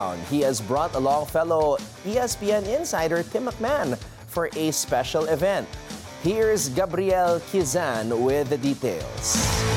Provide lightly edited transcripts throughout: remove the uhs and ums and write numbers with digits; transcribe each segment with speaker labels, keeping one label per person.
Speaker 1: He has brought along fellow ESPN insider Tim McMahon for a special event. Here's Gabriel Kizan with the details.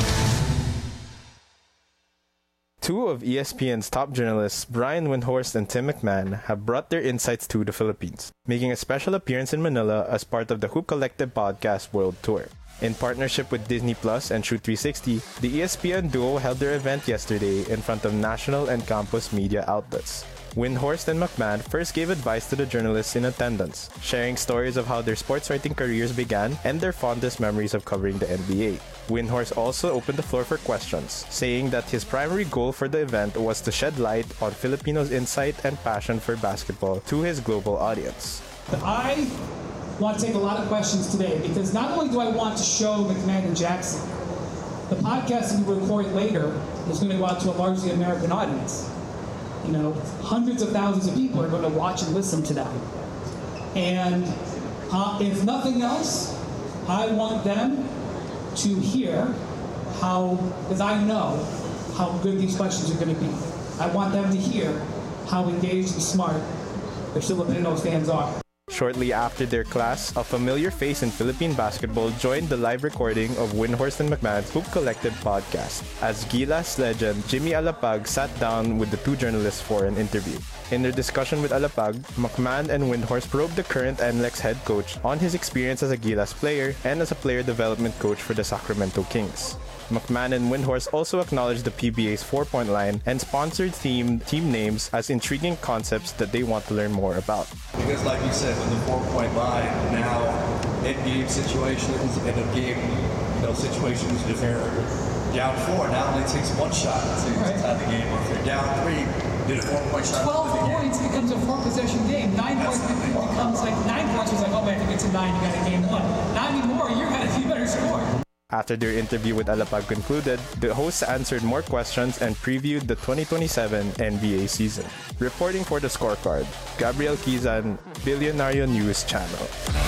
Speaker 2: Two of ESPN's top journalists, Brian Windhorst and Tim McMahon, have brought their insights to the Philippines, making a special appearance in Manila as part of the Hoop Collective Podcast World Tour. In partnership with Disney Plus and Shoot 360, the ESPN duo held their event yesterday in front of national and campus media outlets. Windhorst and McMahon first gave advice to the journalists in attendance, sharing stories of how their sports writing careers began and their fondest memories of covering the NBA. Windhorst also opened the floor for questions, saying that his primary goal for the event was to shed light on Filipinos' insight and passion for basketball to his global audience.
Speaker 3: I want to take a lot of questions today because not only do I want to show McMahon and Jackson, the podcast that we record later is going to go out to a largely American audience. You know, hundreds of thousands of people are going to watch and listen to that. And if nothing else, I want them to hear how, because I know how good these questions are going to be. I want them to hear how engaged and smart the Filipino fans are.
Speaker 2: Shortly after their class, a familiar face in Philippine basketball joined the live recording of Windhorst and McMahon's Hoop Collective podcast, as Gilas legend Jimmy Alapag sat down with the two journalists for an interview. In their discussion with Alapag, McMahon and Windhorst probed the current NLEX head coach on his experience as a Gilas player and as a player development coach for the Sacramento Kings. McMahon and Windhorst also acknowledged the PBA's 4-point line and sponsored team names as intriguing concepts that they want to learn more about.
Speaker 4: Because like you said, with the 4-point line, now in-game situations, end-of-game situations, if you're down 4, now it only takes one shot to tie the game. Or if you're down 3, get a 4-point shot.
Speaker 3: 12 points becomes a 4-possession game. 9 points becomes like 9 points. It's like, oh man, if it gets to 9, you got a game won. Not anymore. You better score.
Speaker 2: After their interview with Alapag concluded, the hosts answered more questions and previewed the 2027 NBA season. Reporting for The Scorecard, Gabriel Kizan, Billionario News Channel.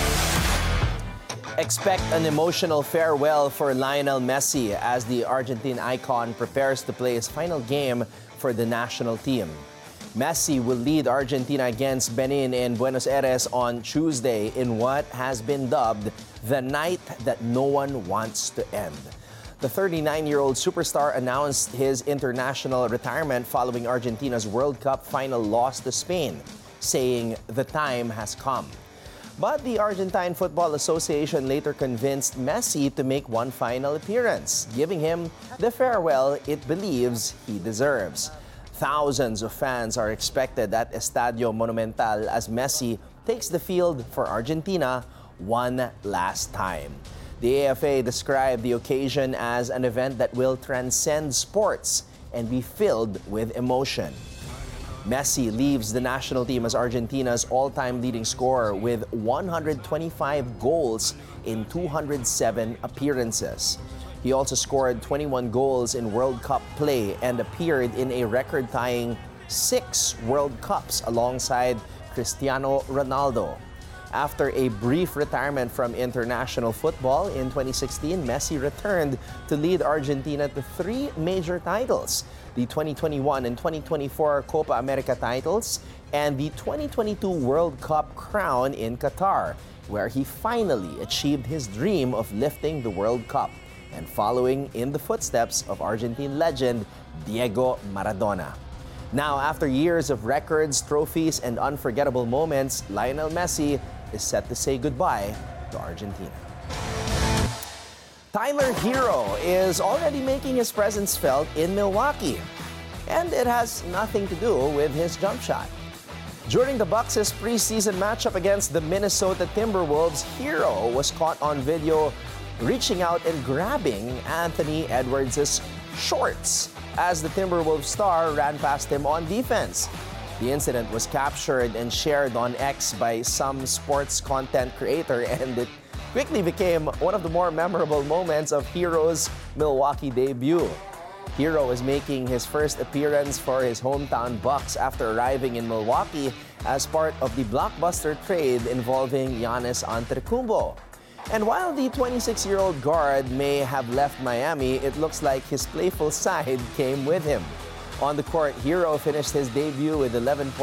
Speaker 1: Expect an emotional farewell for Lionel Messi as the Argentine icon prepares to play his final game for the national team. Messi will lead Argentina against Benin in Buenos Aires on Tuesday in what has been dubbed the night that no one wants to end. The 39-year-old superstar announced his international retirement following Argentina's World Cup final loss to Spain, saying the time has come. But the Argentine Football Association later convinced Messi to make one final appearance, giving him the farewell it believes he deserves. Thousands of fans are expected at Estadio Monumental as Messi takes the field for Argentina one last time. The AFA described the occasion as an event that will transcend sports and be filled with emotion. Messi leaves the national team as Argentina's all-time leading scorer with 125 goals in 207 appearances. He also scored 21 goals in World Cup play and appeared in a record-tying 6 World Cups alongside Cristiano Ronaldo. After a brief retirement from international football in 2016, Messi returned to lead Argentina to 3 major titles: the 2021 and 2024 Copa America titles and the 2022 World Cup crown in Qatar, where he finally achieved his dream of lifting the World Cup and following in the footsteps of Argentine legend Diego Maradona. Now, after years of records, trophies, and unforgettable moments, Lionel Messi is set to say goodbye to Argentina. Tyler Hero is already making his presence felt in Milwaukee, and it has nothing to do with his jump shot. During the Bucks' preseason matchup against the Minnesota Timberwolves, Hero was caught on video reaching out and grabbing Anthony Edwards' shorts as the Timberwolves star ran past him on defense. The incident was captured and shared on X by some sports content creator, and it quickly became one of the more memorable moments of Hero's Milwaukee debut. Hero is making his first appearance for his hometown Bucks after arriving in Milwaukee as part of the blockbuster trade involving Giannis Antetokounmpo. And while the 26-year-old guard may have left Miami, it looks like his playful side came with him. On the court, Hero finished his debut with 11 points.